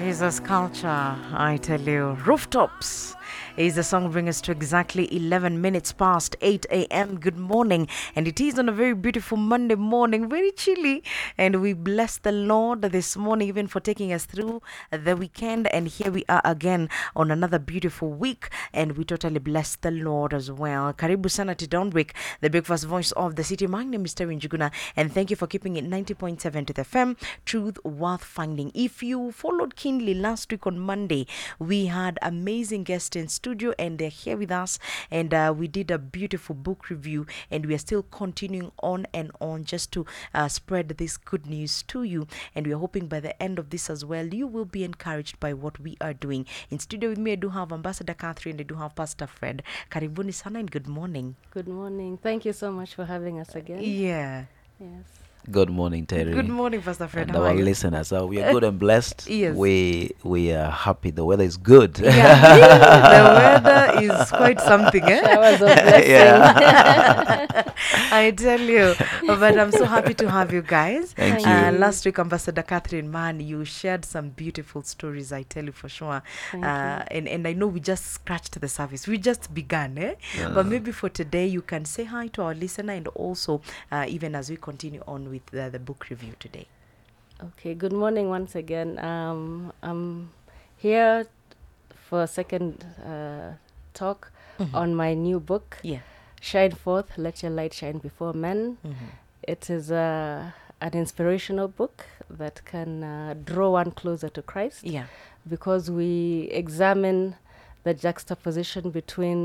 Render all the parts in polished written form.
Jesus culture, I tell you. Rooftops is the song bringing us to exactly 11 minutes past 8 a.m. Good morning. And it is on a very beautiful Monday morning, very chilly. And we bless the Lord this morning even for taking us through the weekend. And here we are again on another beautiful week. And we totally bless the Lord as well. Karibu sana to Dawnbreak, the breakfast voice of the city. My name is Terry Njuguna. And thank you for keeping it 90.7 to the FM. Truth worth finding. If you followed keenly last week on Monday, we had amazing guests in studio and they're here with us, and we did a beautiful book review, and we are still continuing on and on just to spread this good news to you. And we are hoping by the end of this as well you will be encouraged by what we are doing. In studio with me I do have Ambassador Catherine, I do have Pastor Fred. Karibuni sana and good morning. Good morning. Thank you so much for having us again. Yeah. Yes. Good morning, Terry. Good morning, Pastor Fred. And How our are you? listeners. We are good and blessed. Yes. We are happy. The weather is good. Yeah, the weather is quite something, eh? Showers of blessing. I tell you. But I'm so happy to have you guys. Thank you. Last week, Ambassador Catherine, man, you shared some beautiful stories, I tell you for sure. Thank And I know we just scratched the surface. We just began, eh? But maybe for today, you can say hi to our listener, and also even as we continue on with the book review today. Okay, good morning once again. I'm here for a second talk on my new book, Yeah. Shine Forth, Let Your Light Shine Before Men. It is an inspirational book that can draw one closer to Christ, Yeah. because we examine the juxtaposition between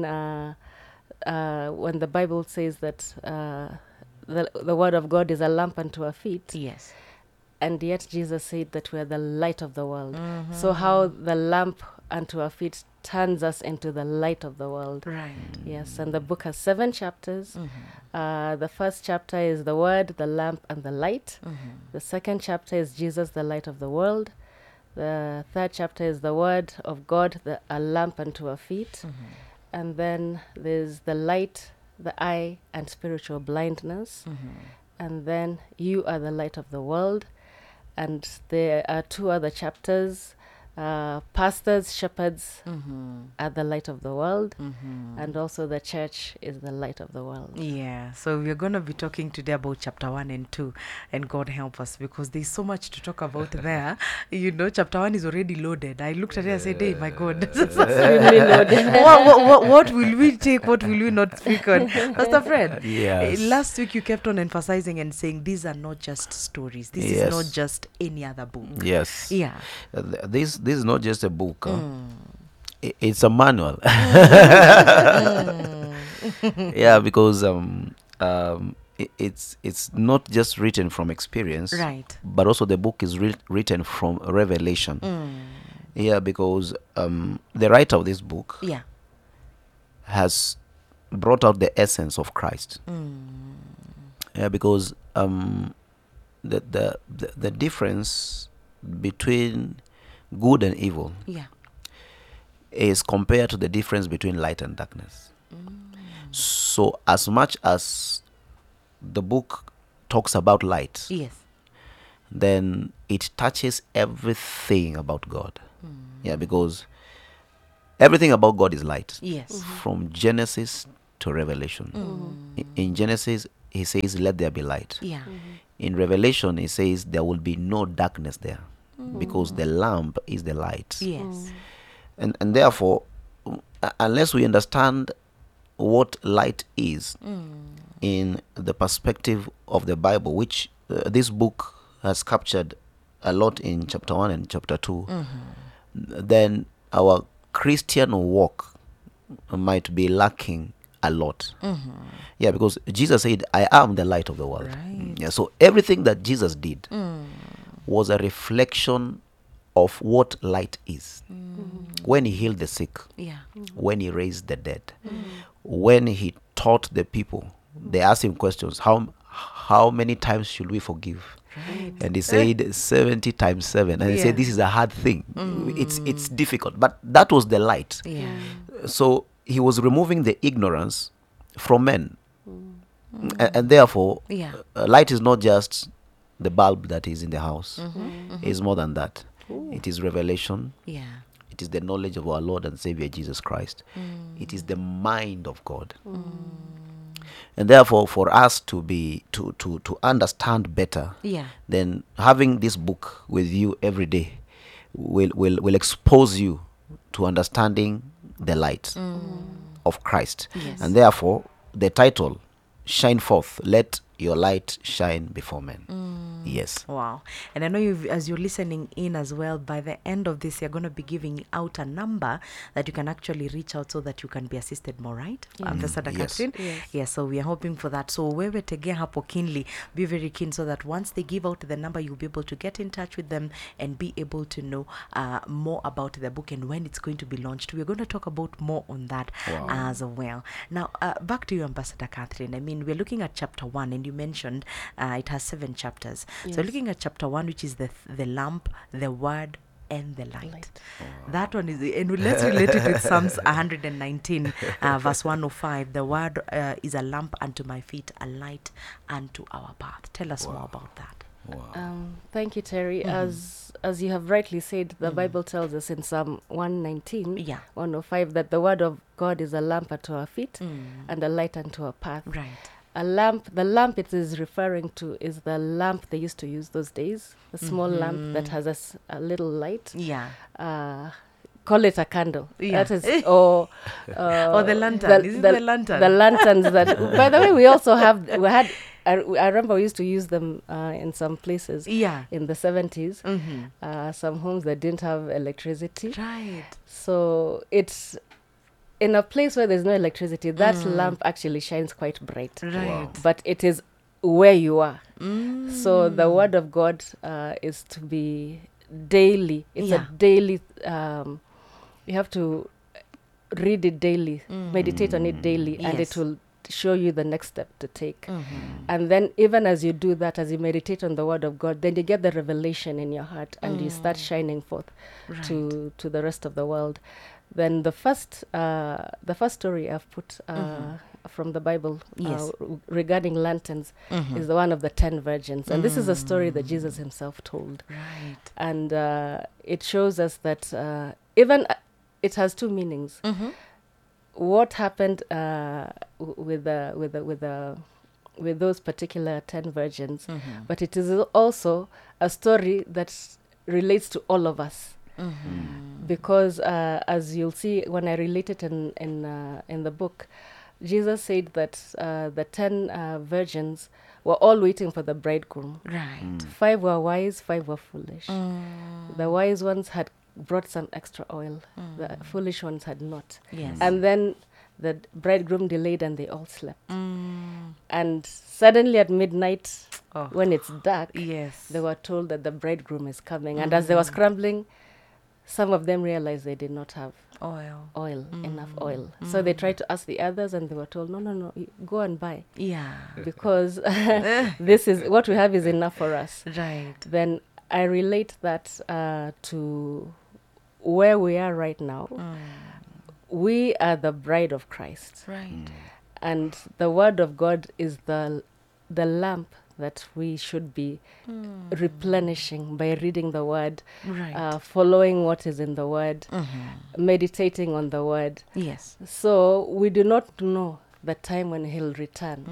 when the Bible says that the word of God is a lamp unto our feet, Yes. and yet Jesus said that we are the light of the world. So how the lamp unto our feet turns us into the light of the world. Right. Yes, and the book has 7 chapters. The first chapter is the word, the lamp, and the light. The second chapter is Jesus, the light of the world. The third chapter is the word of God, a lamp unto our feet. And then there's the light, the eye, and spiritual blindness. And then you are the light of the world. And there are 2 other chapters. Pastors, shepherds are the light of the world. And also the church is the light of the world. Yeah, so we're going to be talking today about chapter 1 and 2, and God help us because there's so much to talk about there. You know, chapter 1 is already loaded. I looked at it and said, hey, my God, Extremely loaded. what will we take? What will we not speak on? Pastor Fred, Yes. last week you kept on emphasizing and saying these are not just stories. This is Yes. not just any other book. Yes. Yeah. This is not just a book. It's a manual. Yeah, because it's not just written from experience, Right. but also the book is written from revelation. Yeah, because the writer of this book Yeah. has brought out the essence of Christ. Yeah, because the difference between good and evil Yeah. is compared to the difference between light and darkness. So as much as the book talks about light, Yes. then it touches everything about God. Yeah, because everything about God is light. Yes. From Genesis to Revelation. In Genesis, he says, let there be light. Yeah. In Revelation, he says there will be no darkness there because the lamp is the light. Yes. And therefore, unless we understand what light is in the perspective of the Bible, which this book has captured a lot in chapter 1 and chapter 2, then our Christian walk might be lacking a lot. Yeah, because Jesus said, I am the light of the world. Right. Yeah, so everything that Jesus did was a reflection of what light is. When he healed the sick, Yeah. when he raised the dead, when he taught the people, they asked him questions. How many times should we forgive? Right. And he said 70 times 7. And he Yeah. said, this is a hard thing. It's difficult. But that was the light. Yeah. So he was removing the ignorance from men. And therefore, Yeah. light is not just the bulb that is in the house. It's more than that. It is revelation. Yeah. It is the knowledge of our Lord and Savior Jesus Christ. It is the mind of God. And therefore, for us to be to understand better, Yeah. then having this book with you every day will expose you to understanding the light of Christ. Yes. And therefore, the title, Shine Forth, Let Your Light Shine Before Men. Yes. Wow. And I know as you're listening in as well, by the end of this, you're going to be giving out a number that you can actually reach out so that you can be assisted more, right? Ambassador Yes. Catherine? Yes. Yeah, so we are hoping for that. So wewe tegea hapo keenly, be very keen so that once they give out the number, you'll be able to get in touch with them and be able to know more about the book and when it's going to be launched. We're going to talk about more on that as well. Now, back to you, Ambassador Catherine. I mean, we're looking at chapter 1, and you mentioned it has 7 chapters. So Yes. looking at chapter 1, which is the lamp, the word, and the light. That one is, and let's relate it with Psalms 119, verse 105. The word is a lamp unto my feet, a light unto our path. Tell us more about that. Thank you, Terry. As you have rightly said, the Bible tells us in Psalm 119, Yeah. 105, that the word of God is a lamp unto our feet and a light unto our path. Right. A lamp, the lamp it is referring to is the lamp they used to use those days, the small lamp that has a little light. Yeah. Call it a candle. Yeah. That is, or the lantern. Is it the lantern? The lanterns that. By the way, we also have. I remember we used to use them in some places. Yeah. In the 70s, Mm-hmm. some homes that didn't have electricity. Right. So it's in a place where there's no electricity. That lamp actually shines quite bright. Right. But it is where you are. So the word of God is to be daily. It's Yeah. a daily. You have to read it daily, meditate on it daily, and Yes. it will show you the next step to take. And then even as you do that, as you meditate on the word of God, then you get the revelation in your heart and you start shining forth to the rest of the world. Then the first story I've put from the Bible Yes. regarding lanterns is the one of the 10 virgins. And this is a story that Jesus himself told. Right. And it shows us that even it has 2 meanings. What happened with those particular 10 virgins, but it is also a story that relates to all of us. Because as you'll see when I relate it in the book, Jesus said that the 10 virgins were all waiting for the bridegroom. Right. 5 were wise, 5 were foolish. The wise ones had brought some extra oil. The foolish ones had not. Yes. And then the bridegroom delayed and they all slept. And suddenly at midnight, when it's dark, Yes. they were told that the bridegroom is coming. And as they were scrambling, some of them realized they did not have Oil. enough oil. So they tried to ask the others and they were told, no, go and buy. Yeah. Because this is what we have is enough for us. Right. Then I relate that to where we are right now. We are the bride of Christ. Right. And the word of God is the lamp that we should be replenishing by reading the word, Right. following what is in the word, meditating on the word. Yes. So we do not know the time when he'll return.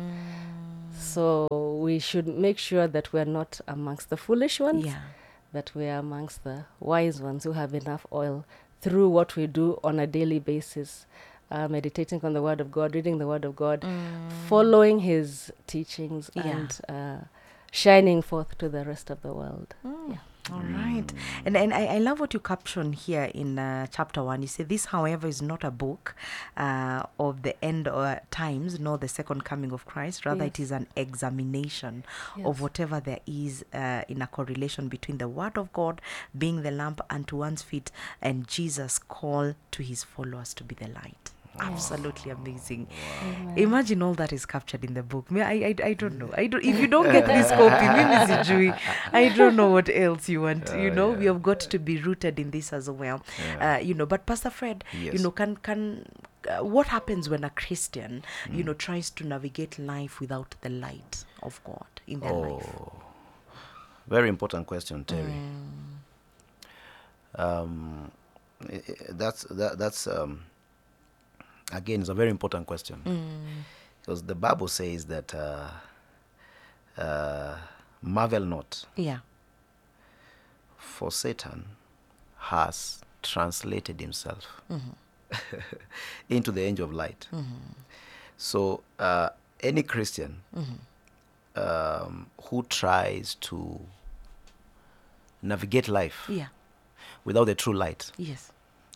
So we should make sure that we're not amongst the foolish ones, Yeah. that we are amongst the wise ones who have enough oil through what we do on a daily basis, meditating on the word of God, reading the word of God, following his teachings, Yeah. and shining forth to the rest of the world. Yeah. All right. And I love what you caption here in chapter 1. You say, this, however, is not a book of the end times, nor the second coming of Christ. Rather, it Yes. is an examination of Yes. whatever there is in a correlation between the word of God being the lamp unto one's feet and Jesus' call to his followers to be the light. Absolutely amazing. Imagine all that is captured in the book. I don't know. If you don't get this copy, mimi sijui. I don't know what else you want. We have got to be rooted in this as well. But Pastor Fred, Yes. can what happens when a Christian, tries to navigate life without the light of God in their life? Very important question, Terry. Um, that's again, it's a very important question, because the Bible says that marvel not, Yeah. for Satan has translated himself into the angel of light. So any Christian who tries to navigate life Yeah. without the true light, Yes.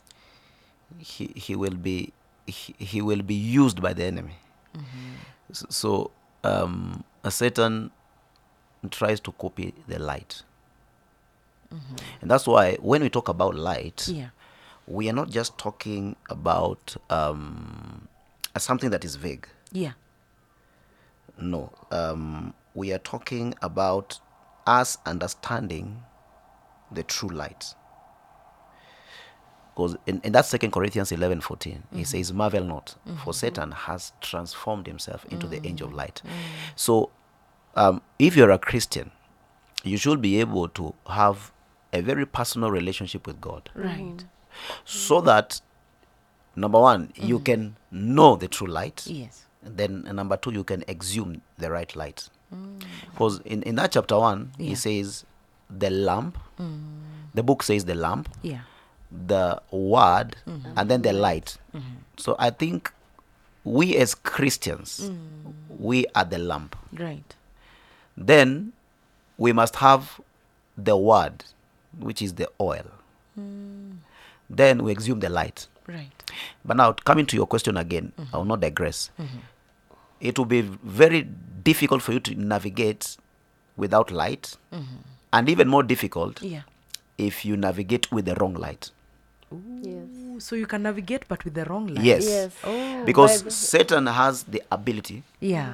he will be he will be used by the enemy. So Satan tries to copy the light, and that's why when we talk about light, Yeah. we are not just talking about something that is vague. Yeah. No, we are talking about us understanding the true light. Because in that 2 Corinthians 11:14, he says, marvel not, for Satan has transformed himself into the angel of light. So if you're a Christian, you should be able to have a very personal relationship with God, Right. so that, number one, you can know the true light. Yes. And then number two, you can exhume the right light. Because in that chapter 1, Yeah. he says the lamp, the book says the lamp, Yeah. the word, and then the light. So I think we as Christians, we are the lamp. Right. Then we must have the word, which is the oil. Then we exhume the light. Right. But now, coming to your question again, I will not digress. It will be very difficult for you to navigate without light, and even more difficult Yeah. if you navigate with the wrong light. Yes. So you can navigate, but with the wrong light. Yes. Yes. Oh. Because Bible- Satan has the ability Yeah.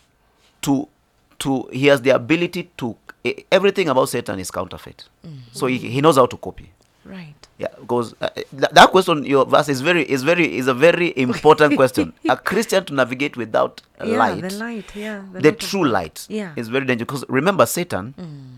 he has the ability to, everything about Satan is counterfeit. So he knows how to copy. Right. Yeah, because that question, your verse is a very important question. A Christian to navigate without Yeah. light, The light. Yeah. the light of true God. light, Yeah. is very dangerous. Because remember, Satan,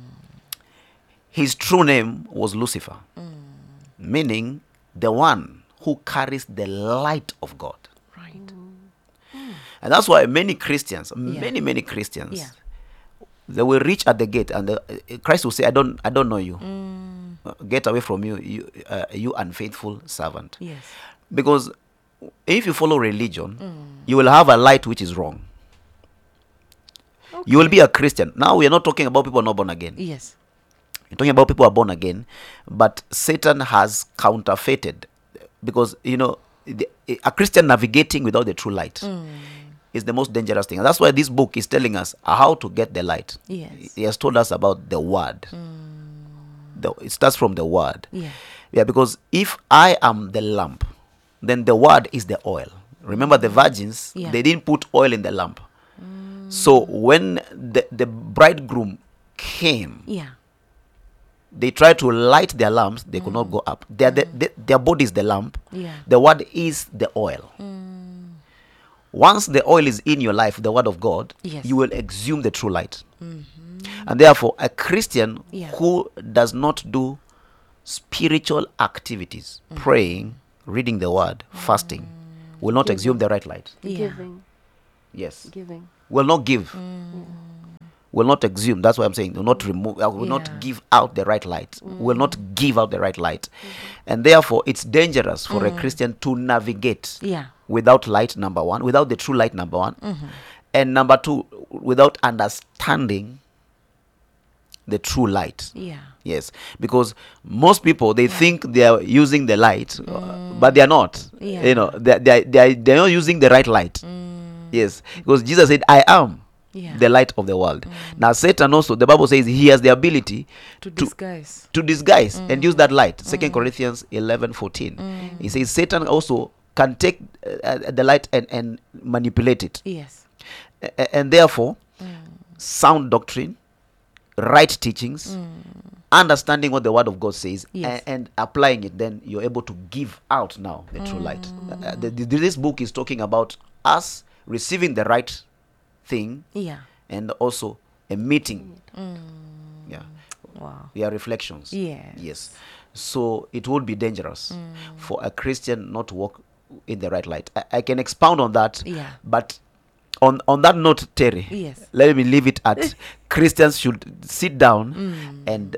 his true name was Lucifer, meaning the one who carries the light of God. Right. And that's why many Christians, many Christians, Yeah. they will reach at the gate, and Christ will say, I don't know you. Get away from you, you unfaithful servant. Yes. Because if you follow religion, you will have a light which is wrong. You will be a Christian. Now we are not talking about people not born again. Yes. We're talking about people who are born again, but Satan has counterfeited, because a Christian navigating without the true light is the most dangerous thing. And that's why this book is telling us how to get the light. Yes. He has told us about the word. It starts from the word. Yeah. Yeah, because if I am the lamp, then the word is the oil. Remember the virgins, Yeah. they didn't put oil in the lamp. So when the bridegroom came, Yeah. they tried to light their lamps, they could not go up. Their body is the lamp. Yeah. The word is the oil. Once the oil is in your life, the word of God, Yes. you will exhume the true light. And therefore, a Christian Yeah. who does not do spiritual activities, praying, reading the word, fasting, will not exhume the right light. Yeah. Giving. Yes. Giving. Will not give. Will not exhume. That's what I'm saying. Will not remove. Will Yeah. not give out the right light. Will not give out the right light. And therefore, it's dangerous for a Christian to navigate Yeah. without light, number one, without the true light, number one, and number two, without understanding the true light. Yeah. Yes, because most people, they think they are using the light, but they are not. Yeah. They're not using the right light. Yes, because Jesus said, "I am Yeah. the light of the world." Now, Satan also, the Bible says, he has the ability To disguise. to disguise and use that light. 2 Corinthians 11:14. He says Satan also can take the light and manipulate it. Yes. And therefore, sound doctrine, right teachings, understanding what the word of God says, Yes. and applying it, then you're able to give out now the true light. This book is talking about us receiving the right thing Yeah. and also a meeting. Yeah. Wow. Yeah, reflections. Yes. Yes. So it would be dangerous for a Christian not to walk in the right light. I can expound on that, Yeah. but on that note, Terry, Yes. let me leave it at Christians should sit down and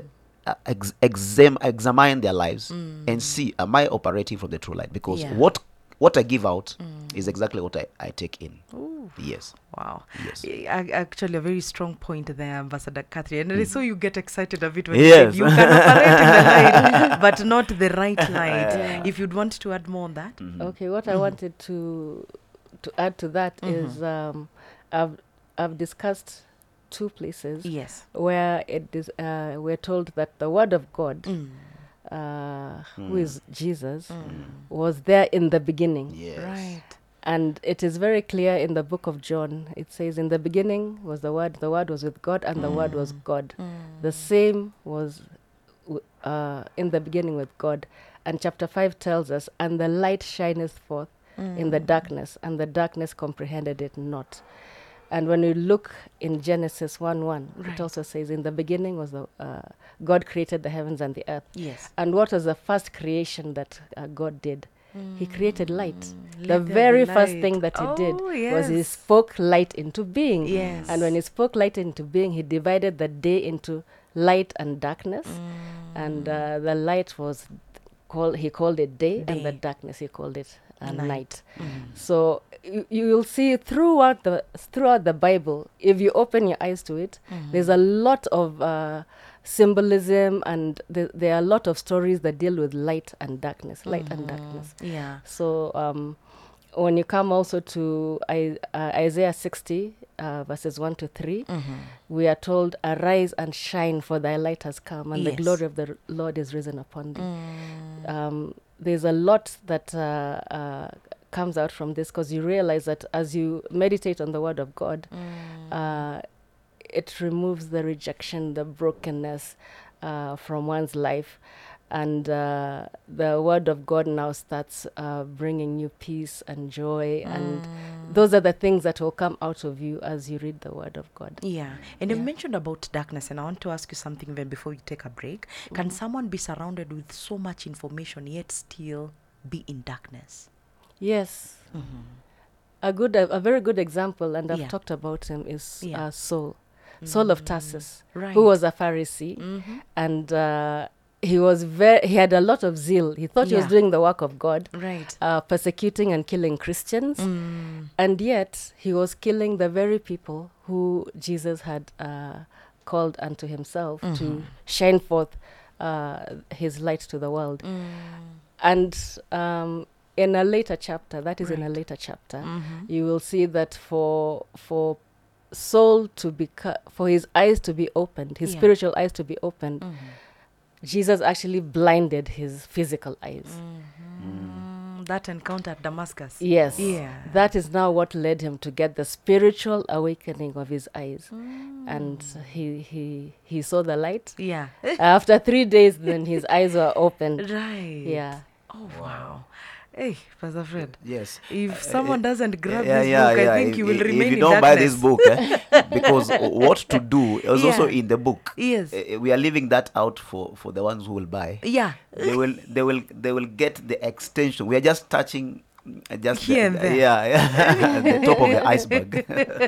examine their lives and see, am I operating from the true light? Because Yeah. what I give out is exactly what I take in. Ooh. Yes. Wow. Yes. Actually, a very strong point there, Ambassador Catherine. And I saw you get excited a bit when Yes. you said you can operate in the light, but not the right light. Yeah. If you'd want to add more on that. Okay, what I wanted to add to that is I've discussed two places Yes. where it is we're told that the Word of God, who is Jesus, was there in the beginning. Yes. Right. And it is very clear in the book of John. It says, in the beginning was the Word was with God, and the Word was God. The same was in the beginning with God. And chapter 5 tells us, and the light shineth forth in the darkness, and the darkness comprehended it not. And when we look in Genesis 1:1, Right. it also says, in the beginning was the God created the heavens and the earth. Yes. And what was the first creation that God did? He created light. Let The there very be first light. thing that he did was he yes. spoke light into being. Yes. And when he spoke light into being, he divided the day into light and darkness. And the light was he called it day, and the Day. darkness he called it Night. night. So you will see throughout the Bible, if you open your eyes to it, there's a lot of symbolism, and there are a lot of stories that deal with light and darkness. Yeah. So when you come also to Isaiah 60, verses 1 to 3, we are told, arise and shine, for thy light has come, and the Yes. glory of the Lord is risen upon thee. There's a lot that comes out from this, because you realize that as you meditate on the Word of God, it removes the rejection, the brokenness from one's life. And the Word of God now starts bringing you peace and joy. And those are the things that will come out of you as you read the Word of God. Yeah. And you Yeah. mentioned about darkness, and I want to ask you something even before we take a break. Can someone be surrounded with so much information yet still be in darkness? Yes. A very good example, and I've Yeah. talked about him, is Yeah. Saul. Saul of Tarsus, Right. who was a Pharisee, and he had a lot of zeal. He thought he was Yeah. doing the work of God, Right. persecuting and killing Christians, and yet he was killing the very people who Jesus had called unto himself to shine forth his light to the world. And in a later chapter, in a later chapter, you will see that for Saul for his eyes to be opened, his Yeah. spiritual eyes to be opened, Jesus actually blinded his physical eyes. That encounter at Damascus. Yes. Yeah. That is now what led him to get the spiritual awakening of his eyes. And he saw the light. Yeah. After 3 days, then his eyes were opened. Right. Yeah. Oh, wow. Hey, Pastor Fred. Yes. If someone doesn't grab Yeah, this yeah, book, yeah. I think you will remain if you in don't buy this darkness. book, because what to do is also Yeah. in the book. Yes. We are leaving that out for the ones who will buy. Yeah. They will get the extension. We are just touching just Here and there. yeah, the top of the iceberg.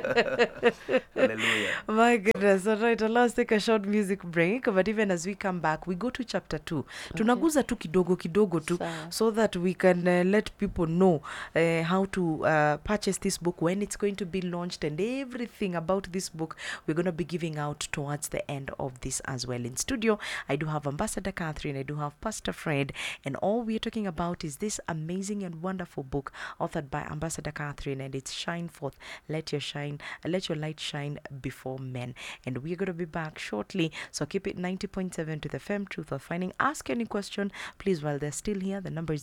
Hallelujah. My goodness. All right, let's take a short music break. But even as we come back, we go to chapter 2. Tunaguza tu kidogo tu, Sawa. so that we can let people know how to purchase this book, when it's going to be launched, and everything about this book we're going to be giving out towards the end of this as well. In studio, I do have Ambassador Catherine, I do have Pastor Fred, and all we're talking about is this amazing and wonderful book authored by Ambassador Catherine, and it's Shine Forth, let your light shine before men. And we're going to be back shortly, so keep it 90.7 to the FM Truth of Finding. Ask any question, please, while they're still here. The number is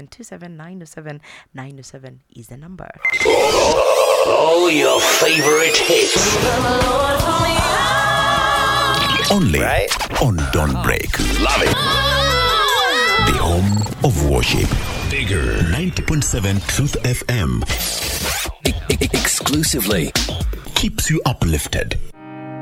0727-907-907 is the number. All your favorite hits. Only Right? on Dawn Break. Love it. The home of worship. Bigger 90.7 Truth FM. Exclusively. Keeps you uplifted.